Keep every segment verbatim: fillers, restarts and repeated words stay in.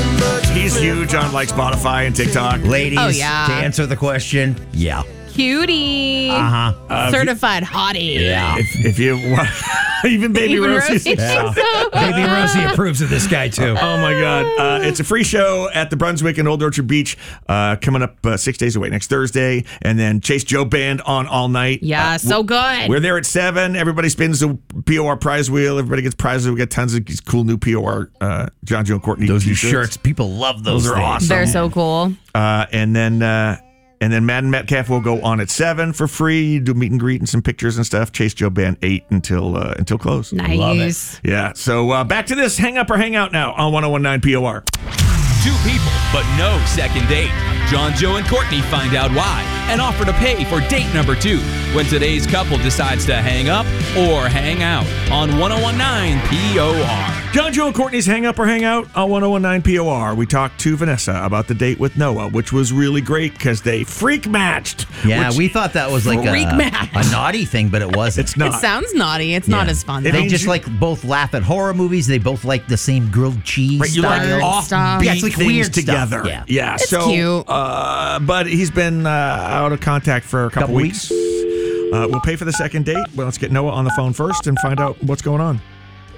He's huge on like Spotify and TikTok. Ladies, Oh, yeah. to answer the question, yeah. Cutie. Uh-huh. Uh, Certified hottie. Yeah. If, if you want, even Baby Even Rosie. Rosie. Yeah. So Baby Rosie approves of this guy, too. Oh my God! Uh, it's a free show at the Brunswick and Old Orchard Beach, uh, coming up uh, six days away next Thursday, and then Chase Joe Band on all night. Yeah, Uh, so good. We're there at seven. Everybody spins the P O R prize wheel. Everybody gets prizes. We got tons of these cool new P O R uh, John Joe and Courtney Those new t-shirts. shirts, people love those. Those are things. awesome. They're so cool. Uh, and then uh, and then Madden Metcalf will go on at seven for free. You do meet and greet and some pictures and stuff. Chase Joe Band eight until uh, until close. Nice. Yeah. So uh, back to this. Hang up or hang out now on one oh one nine P O R. Two people, but no second date. John, Joe, and Courtney find out why and offer to pay for date number two when today's couple decides to hang up or hang out on one oh one nine P O R. John, Joe, and Courtney's Hang Up or Hang Out on one oh one nine P O R. We talked to Vanessa about the date with Noah, which was really great because they freak matched. Yeah, which- we thought that was like Freak a, match. a naughty thing, but it wasn't. It's not. It sounds naughty. It's not Yeah. as fun. It though. They means just you- like both laugh at horror movies. They both like the same grilled cheese Right, you like style. off stuff. Yeah, it's like things weird stuff. together. Yeah. yeah. It's so, cute. Uh, but he's been uh, out of contact for a couple, Couple weeks. Uh, we'll pay for the second date. Well, let's get Noah on the phone first and find out what's going on.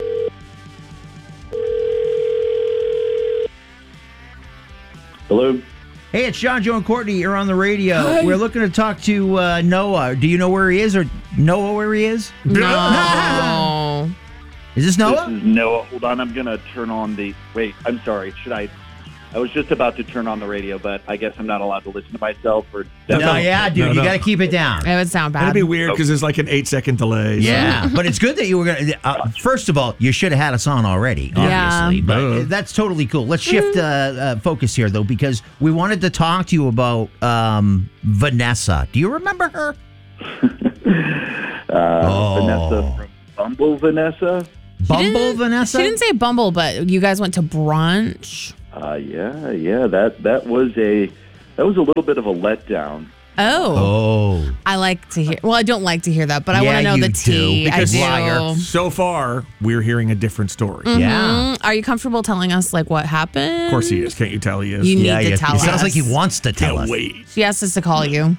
Hello. Hey, it's John, Joe, and Courtney. You're on the radio. We're looking to talk to uh, Noah. Do you know where he is, or Noah where he is? No. Is this This Noah? is Noah. Hold on. I'm going to turn on the... Wait, I'm sorry. Should I... I was just about to turn on the radio, but I guess I'm not allowed to listen to myself. Or No, yeah, dude. No, you no. got to keep it down. It would sound bad. That'd be weird because there's like an eight second delay. so- Yeah, but it's good that you were going to. Uh, first of all, you should have had us on already, Yeah. obviously. But Duh. uh, that's totally cool. Let's shift uh, uh, focus here, though, because we wanted to talk to you about um, Vanessa. Do you remember her? uh, Oh. Vanessa from Bumble Vanessa. She Bumble didn't- Vanessa? She didn't say Bumble, but you guys went to brunch. Uh, yeah, yeah. That that was a that was a little bit of a letdown. Oh. Oh. I like to hear. Well, I don't like to hear that, but I Yeah, want to know you the do, tea. because I do. liar. So far, we're hearing a different story. Yeah. Mm, Are you comfortable telling us like what happened? Of course he is. Can't you tell he is? You need Yeah, to yeah. tell It sounds us. like he wants to tell Can't us. wait. She asked us to call you.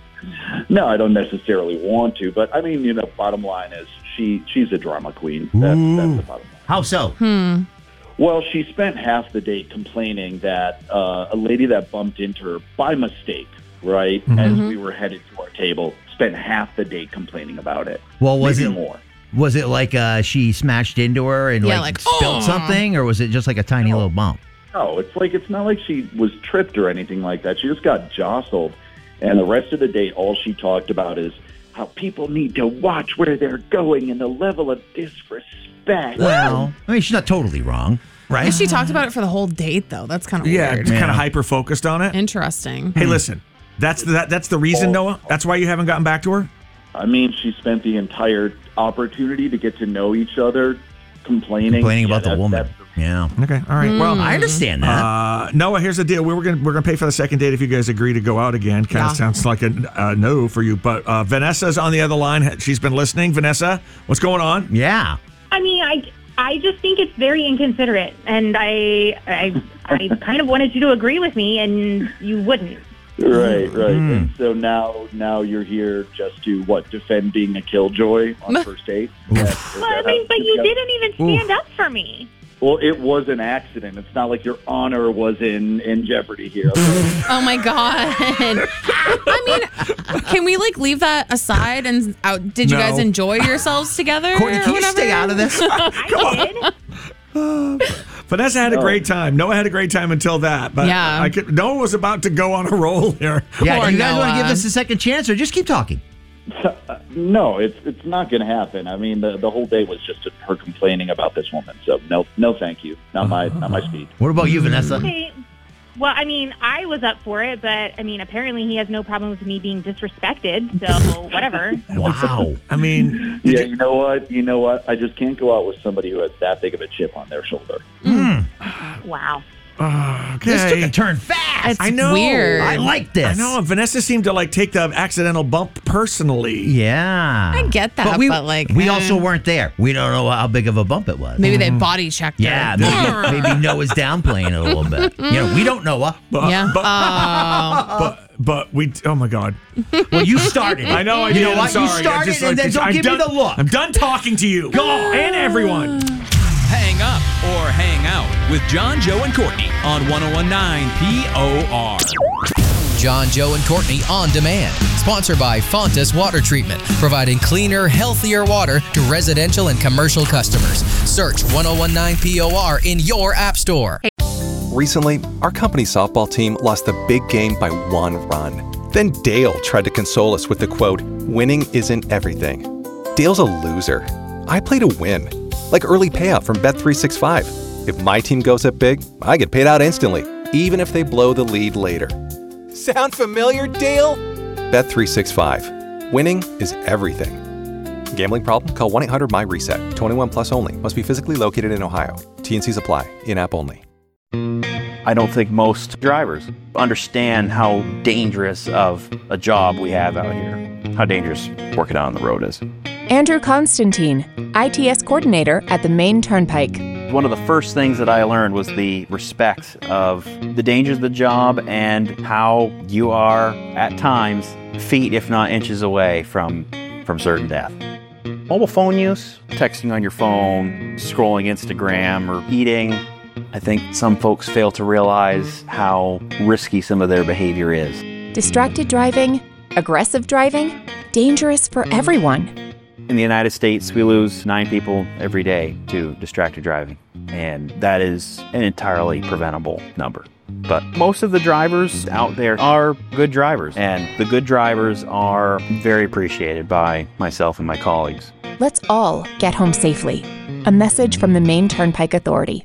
No, I don't necessarily want to, but I mean, you know, bottom line is she she's a drama queen. That's, that's the bottom line. How so? Hmm. Well, she spent half the date complaining that uh, a lady that bumped into her by mistake, right, as we were headed to our table, spent half the date complaining about it. Well, was Maybe it more? was it like uh, she smashed into her and Yeah, like, like, spilled "Aw." something, or was it just like a tiny little bump? No, it's like it's not like she was tripped or anything like that. She just got jostled, and the rest of the date, all she talked about is how people need to watch where they're going and the level of disrespect. Well, I mean, she's not totally wrong, right? She talked about it for the whole date, though. That's kind of Yeah, weird. kind of hyper focused on it. Interesting. Hey, listen. That's the, that, that's the reason, Oh. Noah. That's why you haven't gotten back to her. I mean, she spent the entire opportunity to get to know each other, complaining, Complaining Yeah, about the that's- woman. that's- Yeah. Okay. All right. Well, I understand that. Uh, Noah, here's the deal. We were gonna we're gonna pay for the second date if you guys agree to go out again. Kind of Yeah. sounds like a uh, no for you, but uh, Vanessa's on the other line. She's been listening. Vanessa, what's going on? yeah. I mean, I, I just think it's very inconsiderate, and I, I, I kind of wanted you to agree with me, and you wouldn't. Right, right. Mm. And so now, now you're here just to what defend being a killjoy on first date. Is that- is Well, I that mean, how- but you yeah. didn't even stand up for me. Well, it was an accident. It's not like your honor was in in jeopardy here. Oh my god. I mean, can we like leave that aside and out? Did you No. guys enjoy yourselves together? Courtney, or can you whatever? stay out of this? I did. Vanessa had a great time. Noah had a great time until that. But Yeah. I could, Noah was about to go on a roll here. Yeah, Poor do you guys want to Noah. give this a second chance, or just keep talking? No, it's it's not going to happen. I mean, the the whole day was just her complaining about this woman. So no, no, thank you. Not my not my speed. What about you, Vanessa? Okay. Well, I mean, I was up for it, but I mean, apparently he has no problem with me being disrespected. So whatever. Wow. I mean, Yeah, you know what? You know what? I just can't go out with somebody who has that big of a chip on their shoulder. Wow. Okay. This took a turn fast. It's I know. weird. I like this. I know. Vanessa seemed to like take the accidental bump personally. Yeah. I get that, But we, but, like, we eh. also weren't there. We don't know how big of a bump it was. Maybe they body checked Yeah, her. maybe, maybe Noah's downplaying a little bit. You know, we don't Noah. But, Yeah. But, Oh. but, but we, oh my God. Well, you started. I know I you did. know I'm what? sorry. You I started, just, and like, then don't I'm give done, me the look. I'm done talking to you. Go and everyone. Hang up or hang out with John, Joe, and Courtney on one oh one point nine P O R. John, Joe, and Courtney On Demand. Sponsored by Fontas Water Treatment, providing cleaner, healthier water to residential and commercial customers. Search one oh one point nine P O R in your app store. Recently, our company softball team lost the big game by one run. Then Dale tried to console us with the quote, "Winning isn't everything." Dale's a loser. I play to win. Like early payout from Bet three sixty-five. If my team goes up big, I get paid out instantly, even if they blow the lead later. Sound familiar, Dale? Bet three sixty-five. Winning is everything. Gambling problem? Call one eight hundred my reset. twenty-one plus only. Must be physically located in Ohio. T N Cs apply. In-app only. I don't think most drivers understand how dangerous of a job we have out here. How dangerous working out on the road is. Andrew Constantine, I T S coordinator at the Maine Turnpike. One of the first things that I learned was the respect of the dangers of the job and how you are, at times, feet if not inches away from, from certain death. Mobile phone use, texting on your phone, scrolling Instagram, or eating. I think some folks fail to realize how risky some of their behavior is. Distracted driving, aggressive driving, dangerous for everyone. In the United States, we lose nine people every day to distracted driving, and that is an entirely preventable number. But most of the drivers out there are good drivers, and the good drivers are very appreciated by myself and my colleagues. Let's all get home safely. A message from the Maine Turnpike Authority.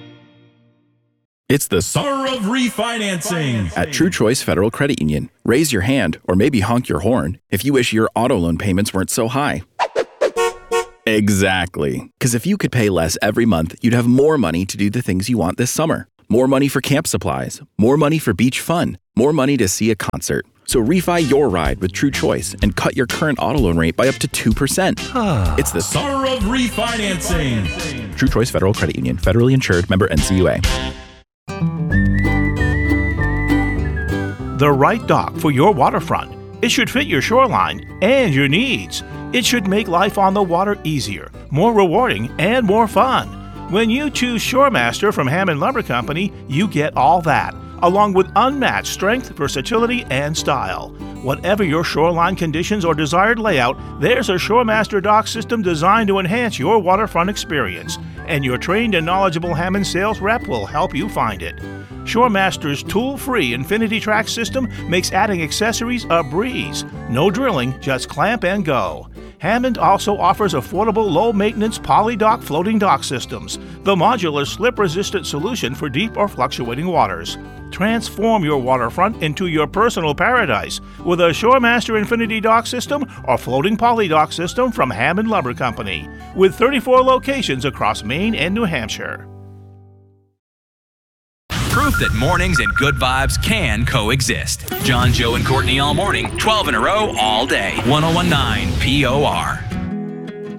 It's the summer of refinancing at True Choice Federal Credit Union. Raise your hand or maybe honk your horn if you wish your auto loan payments weren't so high. Exactly. Because if you could pay less every month, you'd have more money to do the things you want this summer. More money for camp supplies, more money for beach fun, more money to see a concert. So refi your ride with True Choice and cut your current auto loan rate by up to two percent. It's the summer of refinancing. True Choice Federal Credit Union, federally insured, member N C U A. The right dock for your waterfront. It should fit your shoreline and your needs. It should make life on the water easier, more rewarding, and more fun. When you choose Shoremaster from Hammond Lumber Company, you get all that, along with unmatched strength, versatility, and style. Whatever your shoreline conditions or desired layout, there's a Shoremaster dock system designed to enhance your waterfront experience, and your trained and knowledgeable Hammond sales rep will help you find it. Shoremaster's tool-free Infinity Track system makes adding accessories a breeze. No drilling, just clamp and go. Hammond also offers affordable, low-maintenance poly-dock floating dock systems, the modular slip-resistant solution for deep or fluctuating waters. Transform your waterfront into your personal paradise with a Shoremaster Infinity Dock system or floating poly dock system from Hammond Lumber Company, with thirty-four locations across Maine and New Hampshire. Proof that mornings and good vibes can coexist. John, Joe, and Courtney all morning, twelve in a row, all day. one oh one point nine P O R.